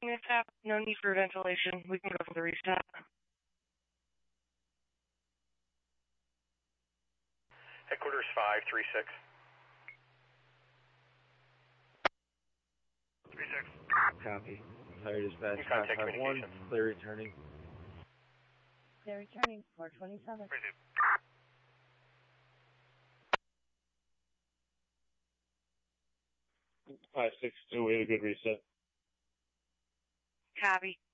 mishap. No need for ventilation. We can go for the reset. Headquarters 536. 36. Copy. Fire dispatch. Contact 551. communications. Clear returning. They're returning 427. 562, we had a good reset. Copy.